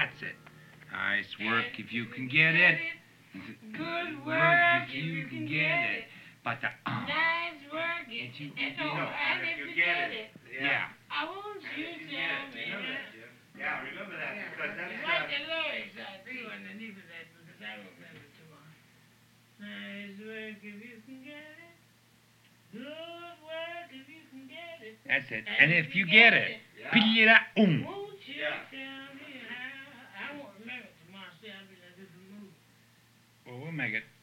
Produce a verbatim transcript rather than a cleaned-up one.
That's it. Nice work if you can get it. Good work if you can get it. But the uh. Nice work if you can get it. And if you get it. Yeah. I want you to tell me. Yeah, remember that because that's It's like the lyrics I do underneath of that because I don't remember tomorrow. Nice work if you can get it. Good work if you can get it. That's it. And if you get it. Pilla um. Won't you tell me how? I won't remember tomorrow. See, I'll be like this move. Well, we'll make it.